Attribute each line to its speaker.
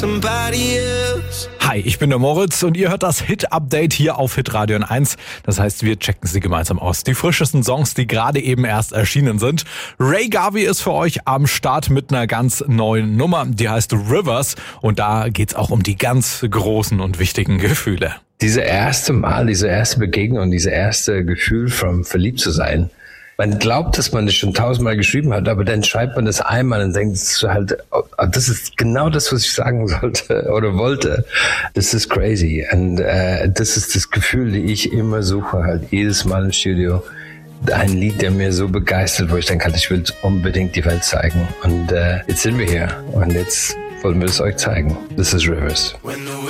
Speaker 1: Hi, ich bin der Moritz und ihr hört das Hit-Update hier auf Hitradio N1. Das heißt, wir checken sie gemeinsam aus. Die frischesten Songs, die gerade eben erst erschienen sind. Ray Garvey ist für euch am Start mit einer ganz neuen Nummer. Die heißt Rivers und da geht's auch um die ganz großen und wichtigen Gefühle.
Speaker 2: Diese erste Begegnung, dieses erste Gefühl von verliebt zu sein. Man glaubt, dass man das schon 1000-mal geschrieben hat, aber dann schreibt man das einmal und denkt halt, das ist genau das, was ich sagen sollte oder wollte. Das ist crazy. Und das ist das Gefühl, die ich immer suche, halt jedes Mal im Studio. Ein Lied, der mir so begeistert, wo ich denke, ich will unbedingt die Welt zeigen. Und jetzt sind wir hier und jetzt wollen wir es euch zeigen. Das ist Rivers.